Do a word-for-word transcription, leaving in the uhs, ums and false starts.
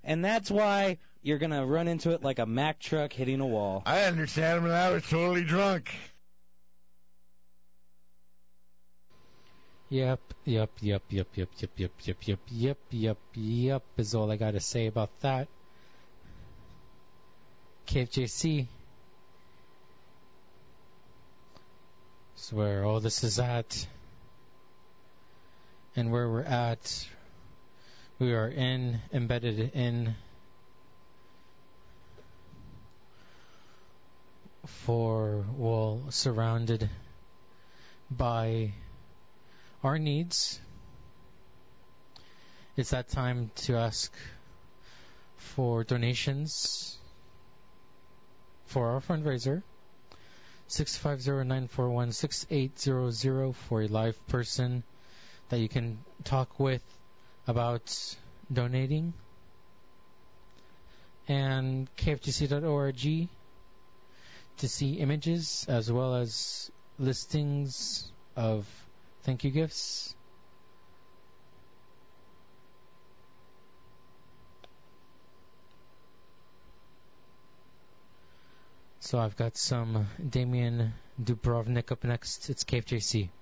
And that's why you're going to run into it like a Mack truck hitting a wall. I understand him, and I was totally drunk. Yep, yep, yep, yep, yep, yep, yep, yep, yep, yep, yep, yep is all I got to say about that. K F J C. That's where all this is at. And where we're at, we are in, embedded in, for, well, surrounded by our needs. It's that time to ask for donations for our fundraiser. six five zero, nine four one, six eight zero zero for a live person that you can talk with about donating. And K F G C dot org to see images as well as listings of thank you gifts. So I've got some Damian Dubrovnik up next. It's K F J C.